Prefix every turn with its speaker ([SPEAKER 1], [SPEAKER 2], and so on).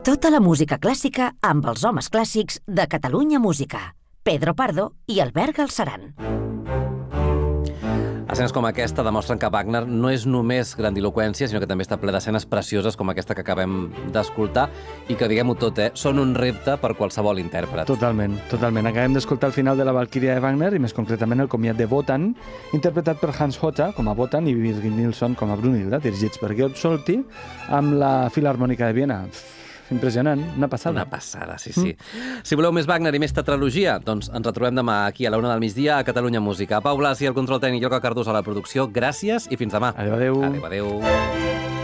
[SPEAKER 1] Tota la música clàssica amb els homes clàssics de Catalunya Música. Pedro Pardo i Albert Galceran.
[SPEAKER 2] Escenes com aquesta demostren que Wagner no és només grandiloqüència, sinó que també està ple d'escenes precioses com aquesta que acabem d'escoltar i que, diguem-ho tot, són un repte per qualsevol intèrpret.
[SPEAKER 3] Totalment, totalment. Acabem d'escoltar el final de la Valquíria de Wagner i més concretament el comiat de Wotan, interpretat per Hans Hotta com a Wotan i Birgit Nilsson com a Brunhilda, dirigits per Georg Solti amb la Filharmònica de Viena. Impressionant, una passada.
[SPEAKER 2] Una passada, sí, sí. Si voleu més Wagner i més tetralogia, doncs ens retrobem demà aquí a la 1 del migdia a Catalunya Música. Pau Blasi, el control tècnic, Lloca Cardús a la producció. Gràcies i fins demà.
[SPEAKER 3] Adéu, adéu.
[SPEAKER 2] Adéu, adéu.